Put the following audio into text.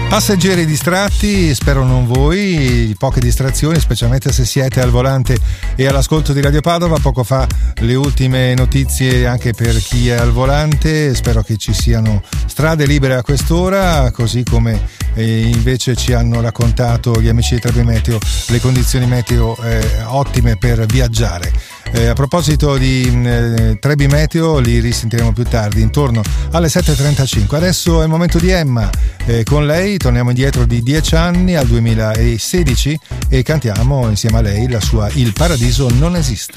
Passeggeri distratti, spero non voi, poche distrazioni, specialmente se siete al volante e all'ascolto di Radio Padova. Poco fa le ultime notizie anche per chi è al volante, spero che ci siano strade libere a quest'ora, così come invece ci hanno raccontato gli amici di Trebi Meteo le condizioni meteo ottime per viaggiare. A proposito di Trebi Meteo, li risentiremo più tardi, intorno alle 7.35. Adesso è il momento di Emma, con lei torniamo indietro di 10 anni al 2016 e cantiamo insieme a lei la sua Il paradiso non esiste.